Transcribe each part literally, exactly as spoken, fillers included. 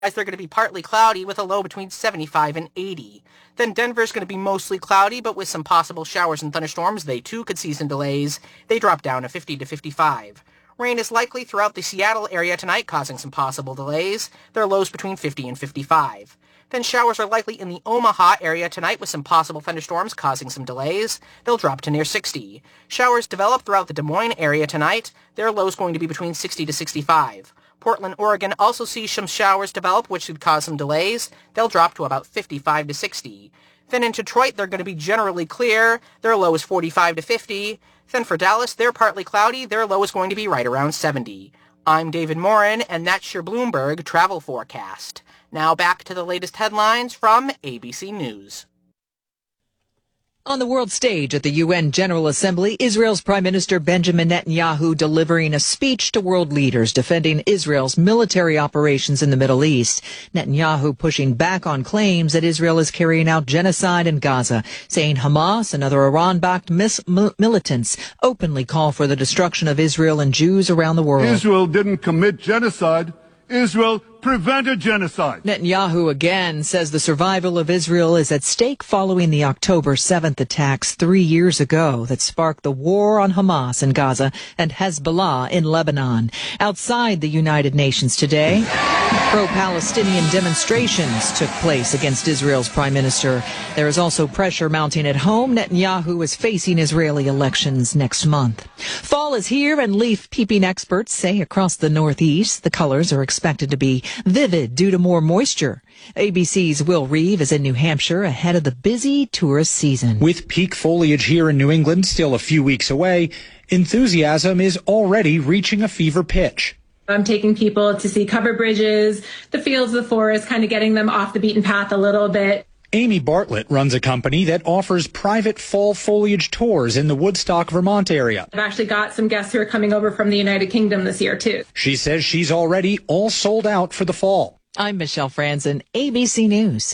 They're going to be partly cloudy with a low between seventy-five and eighty. Then Denver's going to be mostly cloudy, but with some possible showers and thunderstorms. They too could see some delays. They drop down to fifty to fifty-five. Rain is likely throughout the Seattle area tonight, causing some possible delays. Their lows between fifty and fifty-five. Then showers are likely in the Omaha area tonight with some possible thunderstorms causing some delays. They'll drop to near sixty. Showers develop throughout the Des Moines area tonight. Their lows going to be between sixty to sixty-five. Portland, Oregon also sees some showers develop, which could cause some delays. They'll drop to about fifty-five to sixty. Then in Detroit, they're going to be generally clear. Their low is forty-five to fifty. Then for Dallas, they're partly cloudy. Their low is going to be right around seventy. I'm David Morin, and that's your Bloomberg travel forecast. Now back to the latest headlines from A B C News. On the world stage at the U N General Assembly, Israel's Prime Minister Benjamin Netanyahu delivering a speech to world leaders defending Israel's military operations in the Middle East. Netanyahu pushing back on claims that Israel is carrying out genocide in Gaza, saying Hamas and other Iran-backed mis- militants openly call for the destruction of Israel and Jews around the world. Israel didn't commit genocide. Israel prevented genocide. Netanyahu again says the survival of Israel is at stake following the October seventh attacks three years ago that sparked the war on Hamas in Gaza and Hezbollah in Lebanon. Outside the United Nations today, pro-Palestinian demonstrations took place against Israel's prime minister. There is also pressure mounting at home. Netanyahu is facing Israeli elections next month. Fall is here, and leaf peeping experts say across the Northeast the colors are expected to be vivid due to more moisture. A B C's Will Reeve is in New Hampshire ahead of the busy tourist season. With peak foliage here in New England still a few weeks away, enthusiasm is already reaching a fever pitch. I'm taking people to see covered bridges, the fields, the forest, kind of getting them off the beaten path a little bit. Amy Bartlett runs a company that offers private fall foliage tours in the Woodstock, Vermont area. I've actually got some guests who are coming over from the United Kingdom this year, too. She says she's already all sold out for the fall. I'm Michelle Franzen, A B C News.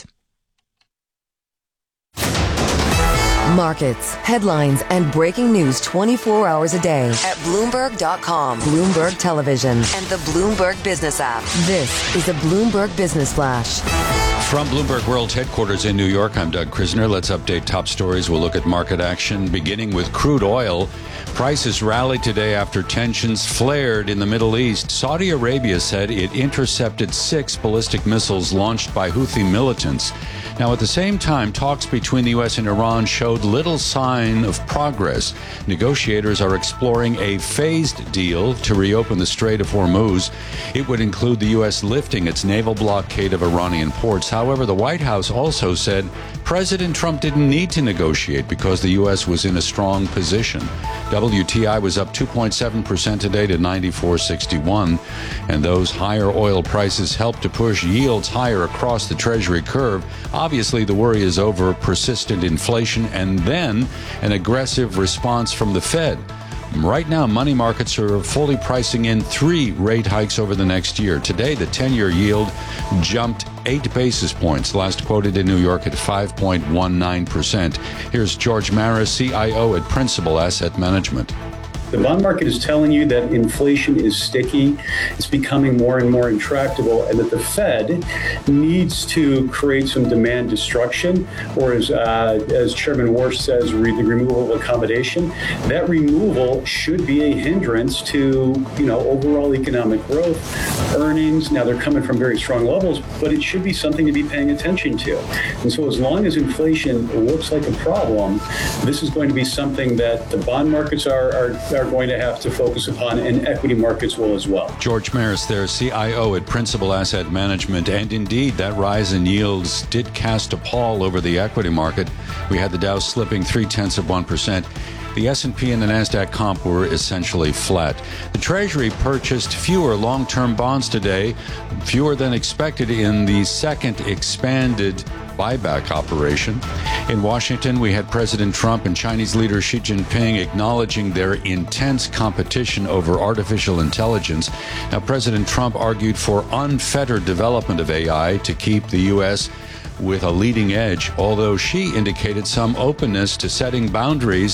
Markets, headlines, and breaking news twenty-four hours a day at Bloomberg dot com, Bloomberg Television, and the Bloomberg Business app. This is a Bloomberg Business Flash. From Bloomberg World Headquarters in New York, I'm Doug Krisner. Let's update top stories. We'll look at market action, beginning with crude oil. Prices rallied today after tensions flared in the Middle East. Saudi Arabia said it intercepted six ballistic missiles launched by Houthi militants. Now, at the same time, talks between the U S and Iran showed little sign of progress. Negotiators are exploring a phased deal to reopen the Strait of Hormuz. It would include the U S lifting its naval blockade of Iranian ports. However, the White House also said President Trump didn't need to negotiate because the U S was in a strong position. W T I was up two point seven percent today to ninety-four sixty-one, and those higher oil prices helped to push yields higher across the Treasury curve. Obviously, the worry is over persistent inflation and then an aggressive response from the Fed. Right now, money markets are fully pricing in three rate hikes over the next year. Today, the ten-year yield jumped eight basis points, last quoted in New York at five point one nine percent. Here's George Maris, C I O at Principal Asset Management. The bond market is telling you that inflation is sticky, it's becoming more and more intractable, and that the Fed needs to create some demand destruction, or as, uh, as Chairman Warsh says, re- the removal of accommodation. That removal should be a hindrance to, you know, overall economic growth, earnings. Now, they're coming from very strong levels, but it should be something to be paying attention to. And so as long as inflation looks like a problem, this is going to be something that the bond markets are, are are going to have to focus upon, and equity markets will as well. George Maris there, C I O at Principal Asset Management. And indeed, that rise in yields did cast a pall over the equity market. We had the Dow slipping three-tenths of one percent. The S and P and the NASDAQ comp were essentially flat. The Treasury purchased fewer long-term bonds today, fewer than expected in the second expanded buyback operation. In Washington, we had President Trump and Chinese leader Xi Jinping acknowledging their intense competition over artificial intelligence. Now, President Trump argued for unfettered development of A I to keep the U S with a leading edge, although Xi indicated some openness to setting boundaries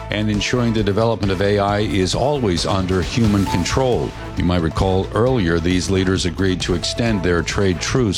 and ensuring the development of A I is always under human control. You might recall earlier these leaders agreed to extend their trade truce